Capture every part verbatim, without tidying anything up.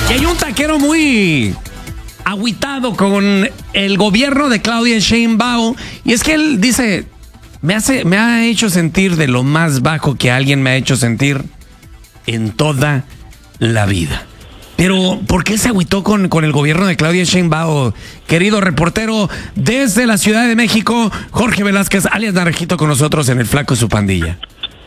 Y hay un taquero muy agüitado con el gobierno de Claudia Sheinbaum. Y es que él dice, me, hace, me ha hecho sentir de lo más bajo que alguien me ha hecho sentir en toda la vida. Pero, ¿por qué se agüitó con, con el gobierno de Claudia Sheinbaum? Querido reportero desde la Ciudad de México, Jorge Velázquez, alias Naranjito, con nosotros en El Flaco y su pandilla.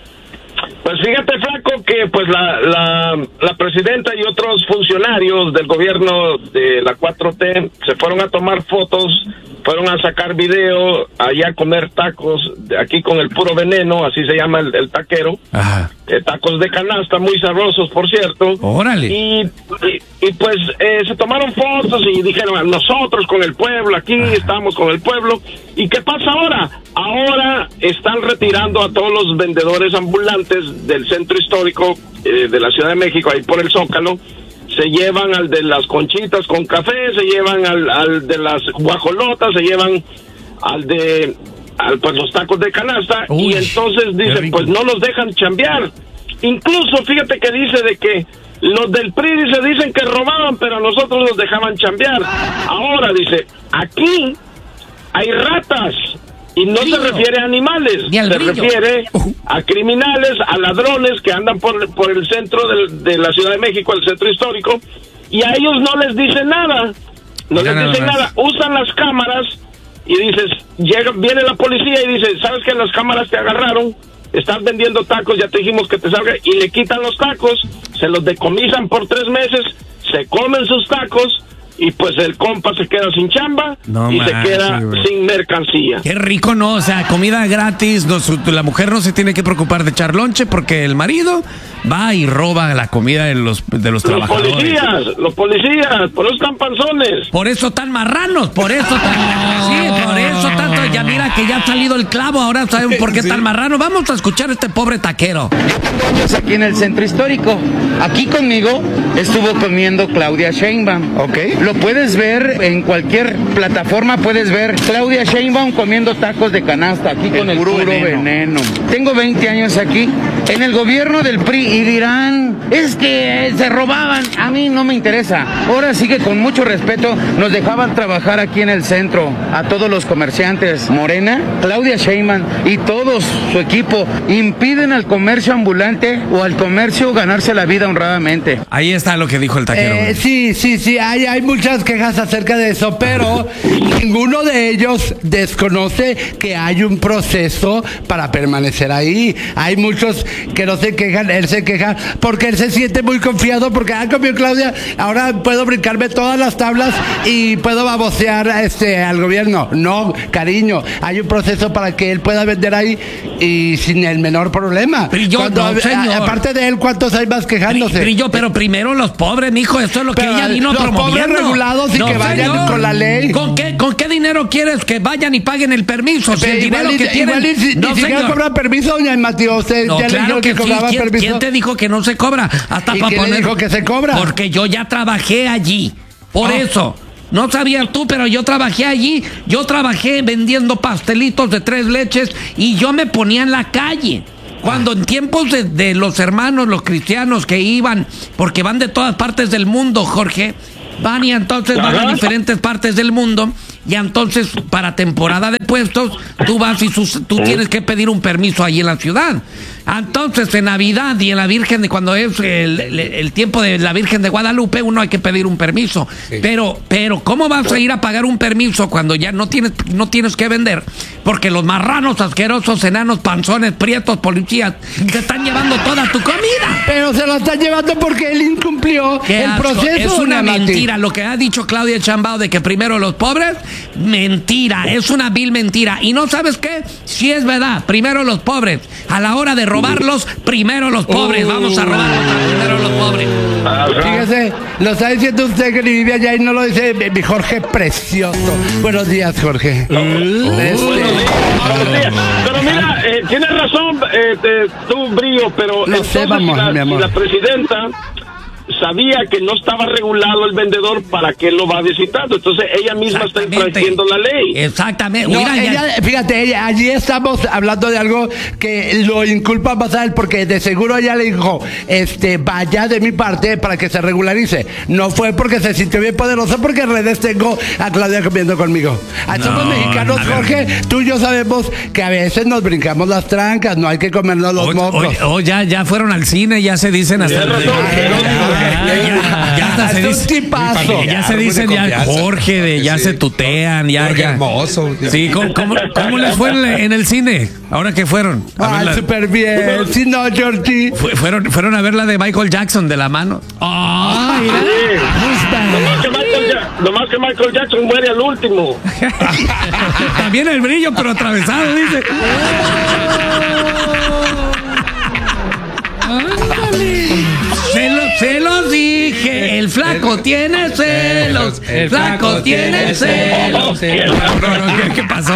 Pues fíjate, Flaco, que pues la, la, la presidenta y otros funcionarios del gobierno de la cuatro T se fueron a tomar fotos, fueron a sacar video, allá a comer tacos, aquí con el puro veneno, así se llama el, el taquero. Ajá. Eh, tacos de canasta, muy sabrosos, por cierto. Órale. Y, y, y pues eh, se tomaron fotos y dijeron, nosotros con el pueblo, aquí Ajá. estamos con el pueblo. ¿Y qué pasa ahora? Ahora están retirando a todos los vendedores ambulantes del centro histórico eh, de la Ciudad de México, ahí por el Zócalo. Se llevan al de las conchitas con café, se llevan al, al de las guajolotas, se llevan al de al, pues los tacos de canasta. Uy, y entonces dicen, pues no los dejan chambear. Incluso fíjate que dice de que los del P R I se dicen que robaban, pero a nosotros los dejaban chambear. Ahora dice, aquí hay ratas. Y no se refiere a animales, se brillo. refiere a criminales, a ladrones que andan por, por el centro de, de la Ciudad de México, el centro histórico, y a ellos no les dicen nada, no les dicen nada, usan las cámaras y dices, llega, viene la policía y dice, ¿sabes que las cámaras te agarraron? Estás vendiendo tacos, ya te dijimos que te salga, y le quitan los tacos, se los decomisan por tres meses, se comen sus tacos, y pues el compa se queda sin chamba no y man, se queda sí, sin mercancía. Qué rico, ¿no? O sea, comida gratis, no, su, la mujer no se tiene que preocupar de echar lonche porque el marido va y roba la comida de los, de los, los trabajadores. Los policías, los policías, por eso están panzones. Por eso están marranos, por eso tan, sí, por eso tanto, ya mira que ya ha salido el clavo, ahora saben por qué sí. están marranos. Vamos a escuchar a este pobre taquero. Aquí en el centro histórico, aquí conmigo estuvo comiendo Claudia Sheinbaum, ¿ok? Lo puedes ver en cualquier plataforma, puedes ver Claudia Sheinbaum comiendo tacos de canasta, aquí con el, el puro, puro veneno. veneno. Tengo veinte años aquí, en el gobierno del P R I, y dirán, es que se robaban. A mí no me interesa. Ahora sí que con mucho respeto nos dejaban trabajar aquí en el centro, a todos los comerciantes. Morena, Claudia Sheinbaum y todos su equipo impiden al comercio ambulante o al comercio ganarse la vida honradamente. Ahí está lo que dijo el taquero. Eh, sí, sí, sí, hay, hay muchas quejas acerca de eso, pero ninguno de ellos desconoce que hay un proceso para permanecer ahí. Hay muchos que no se quejan, él se queja porque él se siente muy confiado porque, ah, comió Claudia, ahora puedo brincarme todas las tablas y puedo babosear este, al gobierno. No, cariño, hay un proceso para que él pueda vender ahí y sin el menor problema. Pero yo, Cuando, no, señor. A, aparte de él, ¿cuántos hay más quejándose? Pero, yo, pero primero los pobres, mijo, eso es lo que pero ella vino promoviendo. Los pobres regulados y no, que vayan señor. con la ley. ¿Con qué, ¿Con qué dinero quieres que vayan y paguen el permiso? Si el dinero igual, que tienen... Igual, si, no, ni siquiera cobra permiso, doña Matías. Usted no, ya claro le dijo que, que cobraba sí. ¿Quién, permiso. ¿Quién te dijo que no se cobra? Hasta ¿Y para quién poner... dijo que se cobra? Porque yo ya trabajé allí. Por oh. eso... No sabías tú, pero yo trabajé allí. Yo trabajé vendiendo pastelitos de tres leches y yo me ponía en la calle. Cuando en tiempos de, de los hermanos, los cristianos que iban, porque van de todas partes del mundo, Jorge, van y entonces van a diferentes partes del mundo y entonces para temporada de puestos tú vas y sus, tú tienes que pedir un permiso ahí en la ciudad. Entonces en Navidad y en la Virgen de cuando es el, el, el tiempo de la Virgen de Guadalupe uno hay que pedir un permiso. Sí. Pero pero ¿cómo vas a ir a pagar un permiso cuando ya no tienes no tienes que vender? Porque los marranos asquerosos, enanos, panzones, prietos, policías te están llevando toda tu comida. Pero se lo están llevando porque él incumplió el asco. proceso. Es una mentira lo que ha dicho Claudia Sheinbaum de que primero los pobres. Mentira, es una vil mentira. Y no sabes qué, si es verdad, primero los pobres. A la hora de robarlos, primero los pobres. Uh. Vamos a robarlos primero los pobres. Fíjese, lo está diciendo usted que ni vive allá y no lo dice mi Jorge precioso. Buenos días, Jorge. Uh. Este. Buenos días. Buenos días. Pero mira, eh, tienes razón, eh, te, tú, Brío, pero no sé, vamos, si la, mi amor. Si la presidenta sabía que no estaba regulado el vendedor, ¿para qué lo va visitando? Entonces ella misma está infringiendo la ley. Exactamente. No, Mira, ella, ya... fíjate, ella, allí estamos hablando de algo que lo inculpa más a él, porque de seguro ella le dijo, este, vaya de mi parte para que se regularice. No fue porque se sintió bien poderosa, porque en redes tengo a Claudia comiendo conmigo. No, somos mexicanos, Jorge, tú y yo sabemos que a veces nos brincamos las trancas, no hay que comernos los o, mocos. O, o ya, ya fueron al cine, ya se dicen hasta... Razón, ya, ya, ya, ya hasta se es un dice, tipazo. ya se dicen ya Jorge, de, ya sí. se tutean, ya, Jorge ya. Hermoso. Sí, ¿cómo, cómo, cómo les fue en, en el cine? Ahora que fueron. A ver Ay, la- súper bien. Si no, Georgie. Fue- fueron, fueron a ver la de Michael Jackson de la mano. ¡Ah! mira. Nomás que, Michael Ja- nomás que Michael Jackson muere al último. También el brillo, pero atravesado, dice. Ándale. Se, lo, se los dije, el flaco tiene celos, el flaco tiene celos. No, no, ¿qué, qué pasó?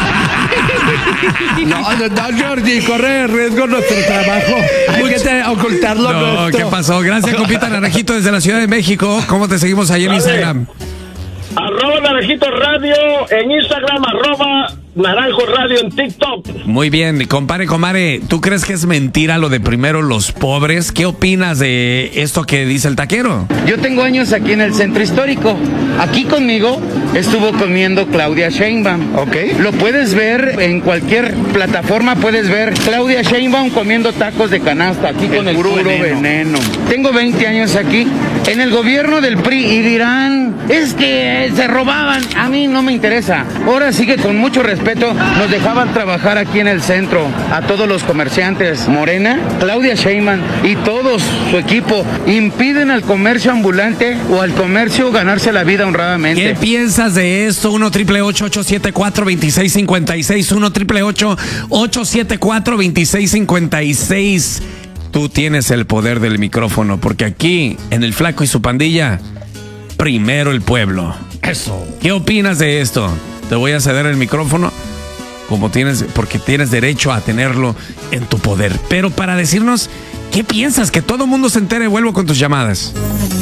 No, no, no, Georgie, corre riesgo nuestro trabajo. Hay que te- ocultarlo No, nuestro. ¿qué pasó? Gracias, compita Naranjito, desde la Ciudad de México. ¿Cómo te seguimos ahí en Dale. Instagram? Arroba Naranjito Radio en Instagram, arroba Naranjo Radio en TikTok. Muy bien, compare, comare, ¿tú crees que es mentira lo de primero los pobres? ¿Qué opinas de esto que dice el taquero? Yo tengo años aquí en el centro histórico. Aquí conmigo estuvo comiendo Claudia Sheinbaum, ¿ok? Lo puedes ver en cualquier plataforma, puedes ver Claudia Sheinbaum comiendo tacos de canasta, aquí con el puro, veneno. Tengo veinte años aquí, en el gobierno del P R I, y dirán, es que se robaban. A mí no me interesa. Ahora sí que con mucho respeto nos dejaban trabajar aquí en el centro. A todos los comerciantes, Morena, Claudia Sheinbaum y todos su equipo impiden al comercio ambulante o al comercio ganarse la vida honradamente. ¿Qué piensas de esto? uno triple ocho ocho siete cuatro dos seis cinco seis, uno triple ocho ocho siete cuatro dos seis cinco seis. Tú tienes el poder del micrófono, porque aquí, en El Flaco y su pandilla, primero el pueblo. Eso. ¿Qué opinas de esto? Te voy a ceder el micrófono, como tienes, porque tienes derecho a tenerlo en tu poder. Pero para decirnos, ¿qué piensas? Que todo el mundo se entere, vuelvo con tus llamadas.